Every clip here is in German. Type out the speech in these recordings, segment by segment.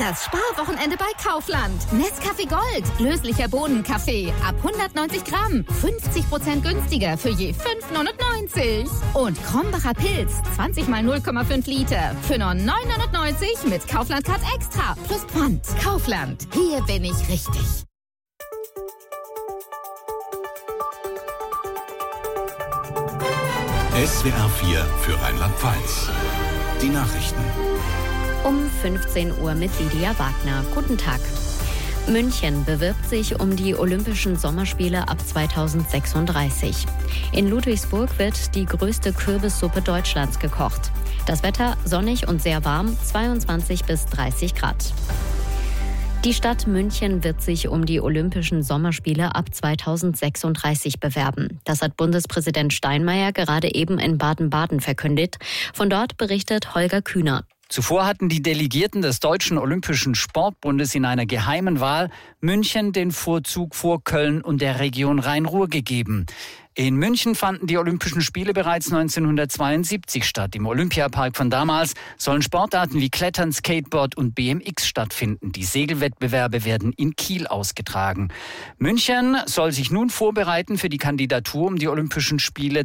Das Sparwochenende bei Kaufland. Nescafé Gold, löslicher Bohnenkaffee ab 190 Gramm, 50% günstiger für je 5,99. Und Krombacher Pilz, 20 mal 0,5 Liter für nur 9,99 mit Kaufland Card Extra plus Pfand. Kaufland, hier bin ich richtig. SWR 4 für Rheinland-Pfalz. Die Nachrichten. Um 15 Uhr mit Lydia Wagner. Guten Tag. München bewirbt sich um die Olympischen Sommerspiele ab 2036. In Ludwigsburg wird die größte Kürbissuppe Deutschlands gekocht. Das Wetter sonnig und sehr warm, 22 bis 30 Grad. Die Stadt München wird sich um die Olympischen Sommerspiele ab 2036 bewerben. Das hat Bundespräsident Steinmeier gerade eben in Baden-Baden verkündet. Von dort berichtet Holger Kühner. Zuvor hatten die Delegierten des Deutschen Olympischen Sportbundes in einer geheimen Wahl München den Vorzug vor Köln und der Region Rhein-Ruhr gegeben. In München fanden die Olympischen Spiele bereits 1972 statt. Im Olympiapark von damals sollen Sportarten wie Klettern, Skateboard und BMX stattfinden. Die Segelwettbewerbe werden in Kiel ausgetragen. München soll sich nun vorbereiten für die Kandidatur um die Olympischen Spiele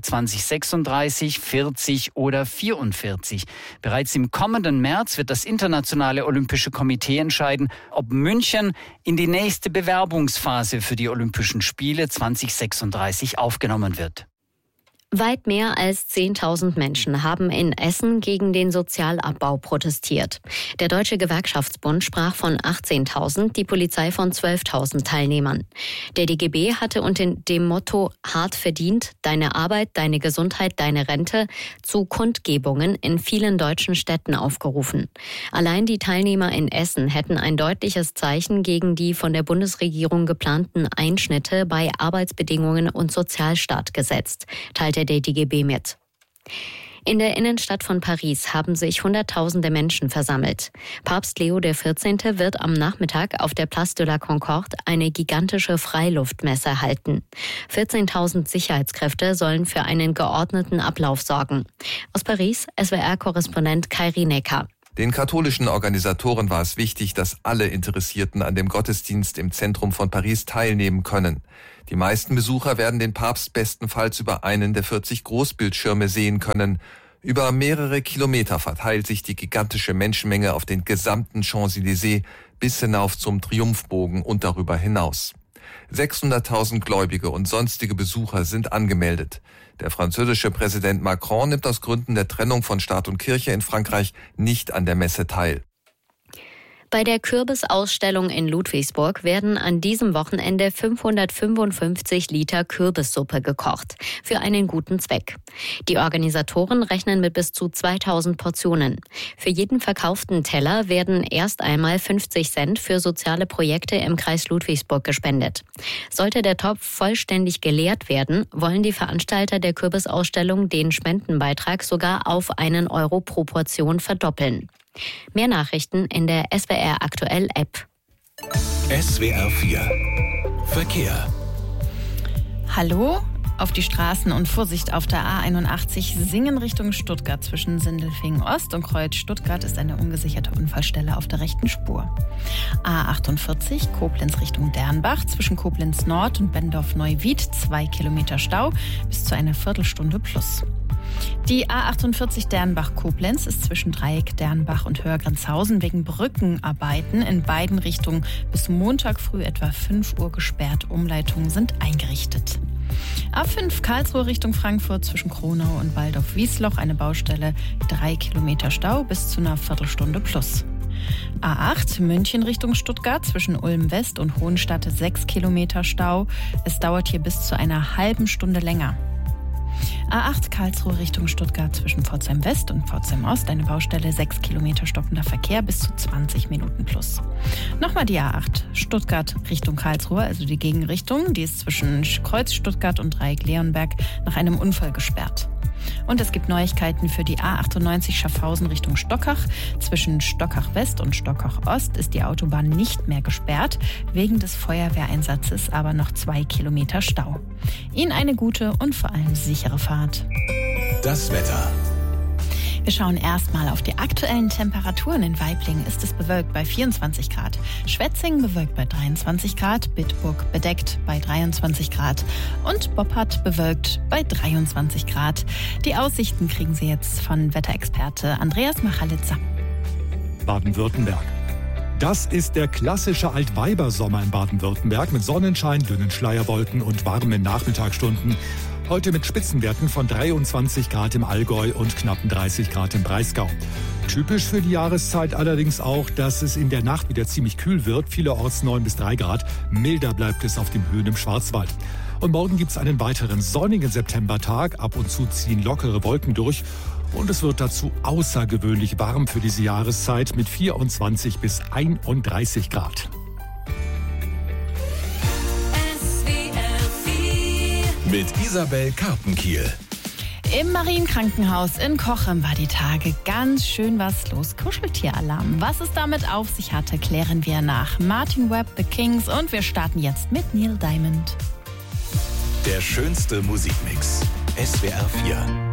2036, 40 oder 44. Bereits im kommenden März wird das Internationale Olympische Komitee entscheiden, ob München in die nächste Bewerbungsphase für die Olympischen Spiele 2036 aufgenommen wird. Weit mehr als 10.000 Menschen haben in Essen gegen den Sozialabbau protestiert. Der Deutsche Gewerkschaftsbund sprach von 18.000, die Polizei von 12.000 Teilnehmern. Der DGB hatte unter dem Motto "Hart verdient, deine Arbeit, deine Gesundheit, deine Rente" zu Kundgebungen in vielen deutschen Städten aufgerufen. Allein die Teilnehmer in Essen hätten ein deutliches Zeichen gegen die von der Bundesregierung geplanten Einschnitte bei Arbeitsbedingungen und Sozialstaat gesetzt, teilte der DGB mit. In der Innenstadt von Paris haben sich Hunderttausende Menschen versammelt. Papst Leo XIV. Wird am Nachmittag auf der Place de la Concorde eine gigantische Freiluftmesse halten. 14.000 Sicherheitskräfte sollen für einen geordneten Ablauf sorgen. Aus Paris, SWR-Korrespondent Kairi Necker. Den katholischen Organisatoren war es wichtig, dass alle Interessierten an dem Gottesdienst im Zentrum von Paris teilnehmen können. Die meisten Besucher werden den Papst bestenfalls über einen der 40 Großbildschirme sehen können. Über mehrere Kilometer verteilt sich die gigantische Menschenmenge auf den gesamten Champs-Élysées bis hinauf zum Triumphbogen und darüber hinaus. 600.000 Gläubige und sonstige Besucher sind angemeldet. Der französische Präsident Macron nimmt aus Gründen der Trennung von Staat und Kirche in Frankreich nicht an der Messe teil. Bei der Kürbisausstellung in Ludwigsburg werden an diesem Wochenende 555 Liter Kürbissuppe gekocht. Für einen guten Zweck. Die Organisatoren rechnen mit bis zu 2000 Portionen. Für jeden verkauften Teller werden erst einmal 50 Cent für soziale Projekte im Kreis Ludwigsburg gespendet. Sollte der Topf vollständig geleert werden, wollen die Veranstalter der Kürbisausstellung den Spendenbeitrag sogar auf 1 Euro pro Portion verdoppeln. Mehr Nachrichten in der SWR Aktuell App. SWR 4 Verkehr. Hallo, auf die Straßen und Vorsicht auf der A81 Singen Richtung Stuttgart. Zwischen Sindelfingen Ost und Kreuz Stuttgart ist eine ungesicherte Unfallstelle auf der rechten Spur. A48 Koblenz Richtung Dernbach. Zwischen Koblenz Nord und Bendorf-Neuwied 2 Kilometer Stau bis zu einer Viertelstunde plus. Die A48 Dernbach-Koblenz ist zwischen Dreieck Dernbach und Hörgrenzhausen wegen Brückenarbeiten in beiden Richtungen bis Montag früh etwa 5 Uhr gesperrt. Umleitungen sind eingerichtet. A5 Karlsruhe Richtung Frankfurt zwischen Kronau und Waldorf-Wiesloch eine Baustelle, 3 Kilometer Stau bis zu einer Viertelstunde plus. A8 München Richtung Stuttgart zwischen Ulm West und Hohenstadt 6 Kilometer Stau. Es dauert hier bis zu einer halben Stunde länger. A8 Karlsruhe Richtung Stuttgart zwischen Pforzheim West und Pforzheim Ost eine Baustelle, 6 Kilometer stockender Verkehr bis zu 20 Minuten plus. Nochmal die A8 Stuttgart Richtung Karlsruhe, also die Gegenrichtung, die ist zwischen Kreuz Stuttgart und Dreieck Leonberg nach einem Unfall gesperrt. Und es gibt Neuigkeiten für die A98 Schaffhausen Richtung Stockach. Zwischen Stockach West und Stockach Ost ist die Autobahn nicht mehr gesperrt, wegen des Feuerwehreinsatzes aber noch 2 Kilometer Stau. Ihnen eine gute und vor allem sichere Fahrt. Das Wetter. Wir schauen erstmal auf die aktuellen Temperaturen. In Waiblingen ist es bewölkt bei 24 Grad. Schwetzingen bewölkt bei 23 Grad. Bitburg bedeckt bei 23 Grad. Und Boppard bewölkt bei 23 Grad. Die Aussichten kriegen Sie jetzt von Wetterexperte Andreas Machalitzer. Baden-Württemberg. Das ist der klassische Altweibersommer in Baden-Württemberg mit Sonnenschein, dünnen Schleierwolken und warmen Nachmittagsstunden. Heute mit Spitzenwerten von 23 Grad im Allgäu und knappen 30 Grad im Breisgau. Typisch für die Jahreszeit allerdings auch, dass es in der Nacht wieder ziemlich kühl wird, vielerorts 9 bis 3 Grad. Milder bleibt es auf den Höhen im Schwarzwald. Und morgen gibt es einen weiteren sonnigen Septembertag. Ab und zu ziehen lockere Wolken durch. Und es wird dazu außergewöhnlich warm für diese Jahreszeit mit 24 bis 31 Grad. Mit Isabel Karpenkiel. Im Marienkrankenhaus in Cochem war die Tage ganz schön was los. Kuscheltieralarm. Was es damit auf sich hatte, klären wir nach Martin Webb, The Kings, und wir starten jetzt mit Neil Diamond. Der schönste Musikmix. SWR 4.